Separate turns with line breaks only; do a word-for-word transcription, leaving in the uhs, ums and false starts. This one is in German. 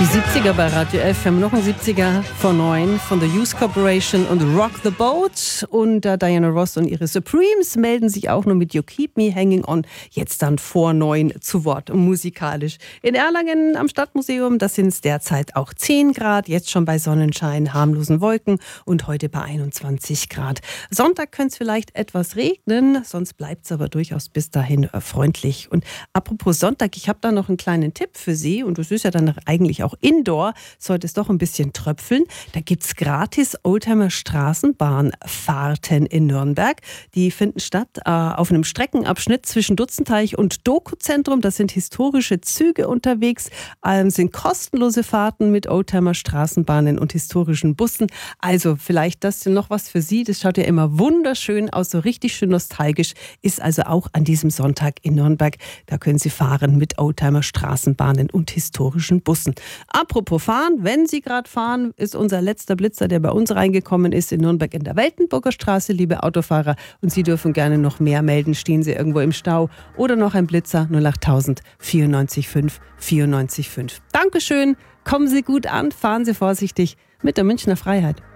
siebziger bei Radio F. Wir haben noch einen siebziger vor neun von The Youth Corporation und Rock the Boat. Und äh, Diana Ross und ihre Supremes melden sich auch nur mit You Keep Me Hanging On jetzt dann vor neun zu Wort musikalisch. In Erlangen am Stadtmuseum, da sind es derzeit auch zehn Grad, jetzt schon bei Sonnenschein, harmlosen Wolken und heute bei einundzwanzig Grad. Sonntag könnte es vielleicht etwas regnen, sonst bleibt es aber durchaus bis dahin äh, freundlich. Und apropos Sonntag, ich habe da noch einen kleinen Tipp für Sie und das ist ja dann eigentlich auch Indoor, sollte es doch ein bisschen tröpfeln. Da gibt es gratis Oldtimer Straßenbahnfahrten in Nürnberg. Die finden statt äh, auf einem Streckenabschnitt zwischen Dutzenteich und Doku-Zentrum. Da sind historische Züge unterwegs, ähm, sind kostenlose Fahrten mit Oldtimer Straßenbahnen und historischen Bussen. Also vielleicht das noch was für Sie. Das schaut ja immer wunderschön aus, so richtig schön nostalgisch. Ist also auch an diesem Sonntag in Nürnberg. Da können Sie fahren mit Oldtimer Straßenbahnen und historischen Bussen. Apropos fahren, wenn Sie gerade fahren, ist unser letzter Blitzer, der bei uns reingekommen ist, in Nürnberg in der Weltenburger Straße, liebe Autofahrer. Und Sie dürfen gerne noch mehr melden. Stehen Sie irgendwo im Stau oder noch ein Blitzer null acht null null vierundneunzig fünf vierundneunzig fünf. Dankeschön, kommen Sie gut an, fahren Sie vorsichtig mit der Münchner Freiheit.